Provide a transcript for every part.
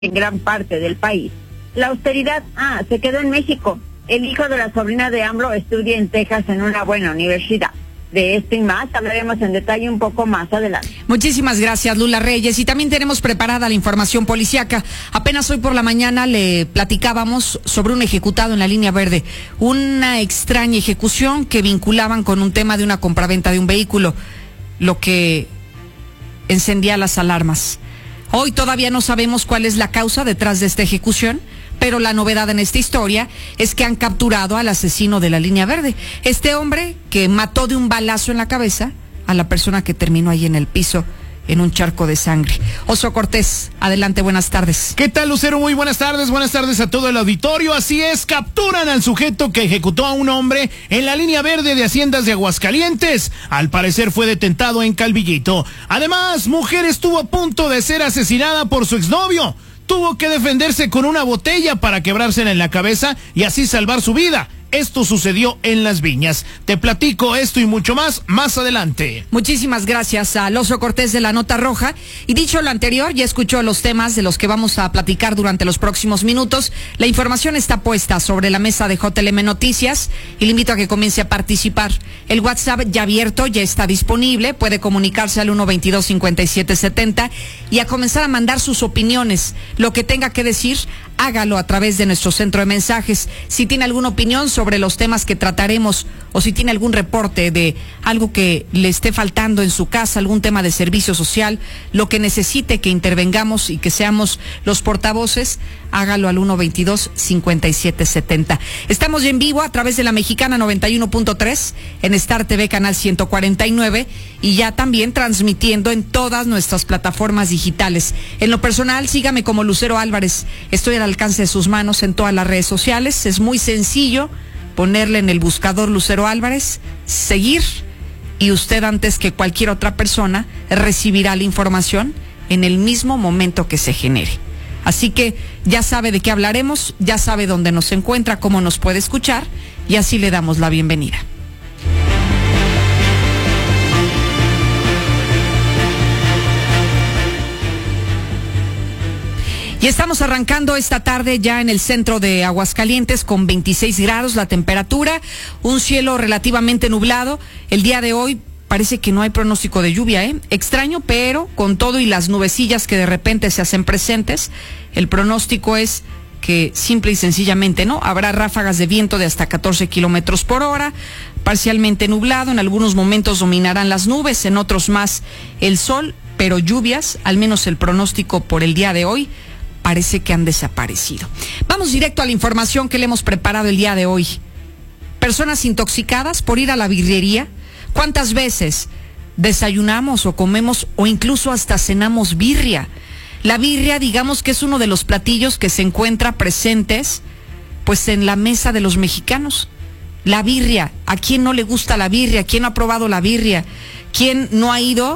en gran parte del país. La austeridad, se quedó en México. El hijo de la sobrina de AMLO estudia en Texas en una buena universidad. De esto y más hablaremos en detalle un poco más adelante. Muchísimas gracias, Lula Reyes. Y también tenemos preparada la información policíaca. Apenas hoy por la mañana le platicábamos sobre un ejecutado en la línea verde. Una extraña ejecución que vinculaban con un tema de una compraventa de un vehículo, lo que encendía las alarmas. Hoy todavía no sabemos cuál es la causa detrás de esta ejecución, pero la novedad en esta historia es que han capturado al asesino de la línea verde. Este hombre que mató de un balazo en la cabeza a la persona que terminó ahí en el piso en un charco de sangre. Oso Cortés, adelante, buenas tardes. ¿Qué tal, Lucero? Muy buenas tardes a todo el auditorio. Así es, capturan al sujeto que ejecutó a un hombre en la línea verde de Haciendas de Aguascalientes. Al parecer fue detentado en Calvillito. Además, mujer estuvo a punto de ser asesinada por su exnovio. Tuvo que defenderse con una botella para quebrársela en la cabeza y así salvar su vida. Esto sucedió en Las Viñas. Te platico esto y mucho más adelante. Muchísimas gracias al Oso Cortés de la Nota Roja. Y dicho lo anterior, ya escuchó los temas de los que vamos a platicar durante los próximos minutos. La información está puesta sobre la mesa de JLM Noticias y le invito a que comience a participar. El WhatsApp ya abierto, ya está disponible. Puede comunicarse al 122-5770 y a comenzar a mandar sus opiniones. Lo que tenga que decir, hágalo a través de nuestro centro de mensajes. Si tiene alguna opinión sobre los temas que trataremos o si tiene algún reporte de algo que le esté faltando en su casa, algún tema de servicio social, lo que necesite que intervengamos y que seamos los portavoces, hágalo al 122-5770. Estamos en vivo a través de la Mexicana 91.3, en Star TV Canal 149 y ya también transmitiendo en todas nuestras plataformas digitales. En lo personal, sígame como Lucero Álvarez. Estoy al alcance de sus manos en todas las redes sociales. Es muy sencillo ponerle en el buscador Lucero Álvarez, seguir, y usted antes que cualquier otra persona recibirá la información en el mismo momento que se genere. Así que ya sabe de qué hablaremos, ya sabe dónde nos encuentra, cómo nos puede escuchar y así le damos la bienvenida. Y estamos arrancando esta tarde ya en el centro de Aguascalientes con 26 grados la temperatura, un cielo relativamente nublado. El día de hoy parece que no hay pronóstico de lluvia, extraño, pero con todo y las nubecillas que de repente se hacen presentes, el pronóstico es que simple y sencillamente no, habrá ráfagas de viento de hasta 14 kilómetros por hora, parcialmente nublado, en algunos momentos dominarán las nubes, en otros más el sol, pero lluvias, al menos el pronóstico por el día de hoy, parece que han desaparecido. Vamos directo a la información que le hemos preparado el día de hoy. Personas intoxicadas por ir a la birrería. ¿Cuántas veces desayunamos o comemos o incluso hasta cenamos birria? La birria, digamos que es uno de los platillos que se encuentra presentes pues en la mesa de los mexicanos. La birria, ¿a quién no le gusta la birria? ¿Quién no ha probado la birria? ¿Quién no ha ido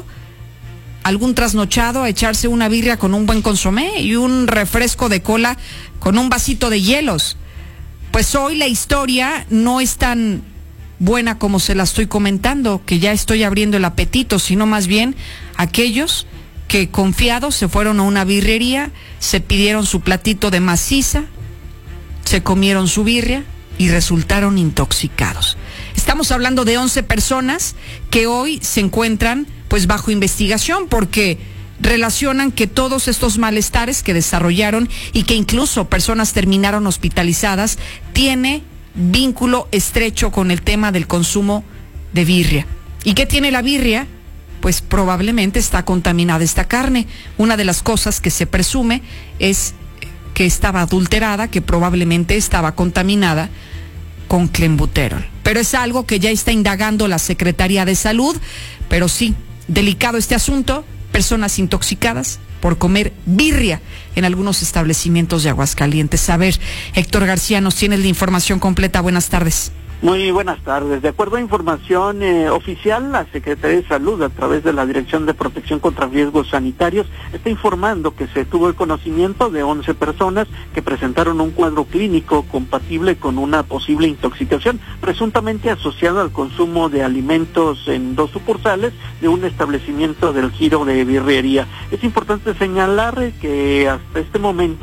algún trasnochado a echarse una birria con un buen consomé y un refresco de cola con un vasito de hielos? Pues hoy la historia no es tan buena como se la estoy comentando, que ya estoy abriendo el apetito, sino más bien aquellos que confiados se fueron a una birrería, se pidieron su platito de maciza, se comieron su birria y resultaron intoxicados. Estamos hablando de 11 personas que hoy se encuentran pues bajo investigación porque relacionan que todos estos malestares que desarrollaron y que incluso personas terminaron hospitalizadas tiene vínculo estrecho con el tema del consumo de birria. ¿Y qué tiene la birria? Pues probablemente está contaminada esta carne. Una de las cosas que se presume es que estaba adulterada, que probablemente estaba contaminada con clenbuterol. Pero es algo que ya está indagando la Secretaría de Salud, pero sí, delicado este asunto, personas intoxicadas por comer birria en algunos establecimientos de Aguascalientes. A ver, Héctor García, nos tienes la información completa. Buenas tardes. Muy buenas tardes. De acuerdo a información oficial, la Secretaría de Salud, a través de la Dirección de Protección contra Riesgos Sanitarios, está informando que se tuvo el conocimiento de 11 personas que presentaron un cuadro clínico compatible con una posible intoxicación, presuntamente asociada al consumo de alimentos en 2 sucursales de un establecimiento del giro de birrería. Es importante señalar que hasta este momento